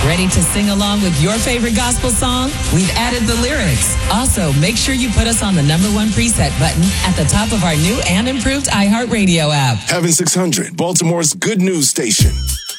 Ready to sing along with your favorite gospel song? We've added the lyrics. Also, make sure you put us on the #1 preset button at the top of our new and improved iHeartRadio app. Heaven 600, Baltimore's good news station.